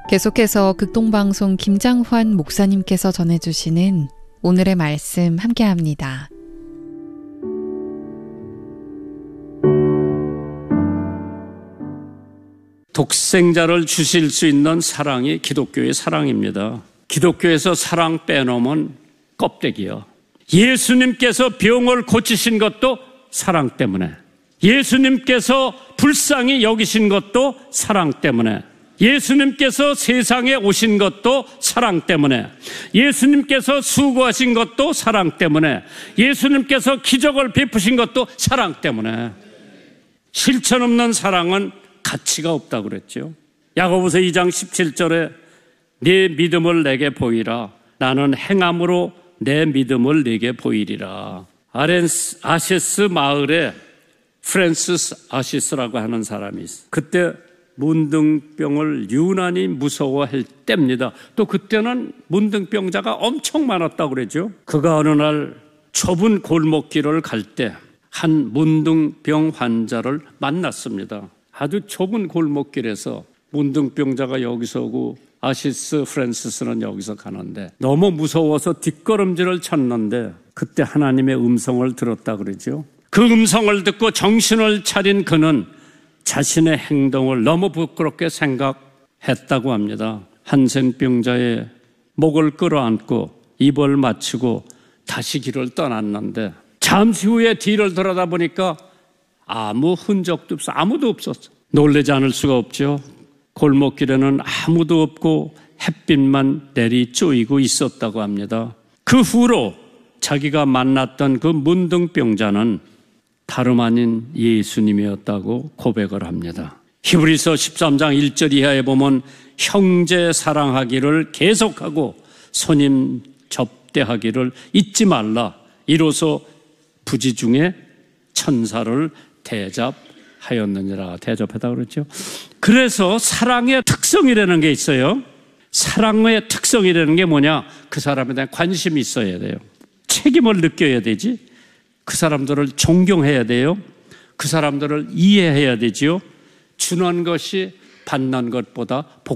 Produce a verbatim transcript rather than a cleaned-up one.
계속해서 극동방송 김장환 목사님께서 전해주시는 오늘의 말씀 함께합니다. 독생자를 주실 수 있는 사랑이 기독교의 사랑입니다. 기독교에서 사랑 빼놓으면 껍데기요. 예수님께서 병을 고치신 것도 사랑 때문에, 예수님께서 불쌍히 여기신 것도 사랑 때문에, 예수님께서 세상에 오신 것도 사랑 때문에, 예수님께서 수고하신 것도 사랑 때문에, 예수님께서 기적을 베푸신 것도 사랑 때문에. 실천 없는 사랑은 가치가 없다고 그랬죠. 야고보서 이 장 십칠 절에 네 믿음을 내게 보이라. 나는 행함으로 내 믿음을 내게 보이리라. 아렌스 아시스 마을에 프랜시스 아시스라고 하는 사람이 있어요. 그때 문둥병을 유난히 무서워할 때입니다. 또 그때는 문둥병자가 엄청 많았다고 그러죠. 그가 어느 날 좁은 골목길을 갈 때 한 문둥병 환자를 만났습니다. 아주 좁은 골목길에서 문둥병자가 여기서 오고 아시스 프랜시스는 여기서 가는데 너무 무서워서 뒷걸음질을 쳤는데 그때 하나님의 음성을 들었다 그러죠. 그 음성을 듣고 정신을 차린 그는 자신의 행동을 너무 부끄럽게 생각했다고 합니다. 한센병자의 목을 끌어안고 입을 맞추고 다시 길을 떠났는데 잠시 후에 뒤를 돌아다보니까 아무 흔적도 없어. 아무도 없었어. 놀라지 않을 수가 없죠. 골목길에는 아무도 없고 햇빛만 내리 쪼이고 있었다고 합니다. 그 후로 자기가 만났던 그 문둥병자는 다름 아닌 예수님이었다고 고백을 합니다. 히브리서 십삼 장 일 절 이하에 보면 형제 사랑하기를 계속하고 손님 접대하기를 잊지 말라. 이로써 부지 중에 천사를 대접하였느니라. 대접하다 그랬죠. 그래서 사랑의 특성이라는 게 있어요. 사랑의 특성이라는 게 뭐냐? 그 사람에 대한 관심이 있어야 돼요. 책임을 느껴야 되지. 그 사람들을 존경해야 돼요. 그 사람들을 이해해야 되지요. 주는 것이 받는 것보다 복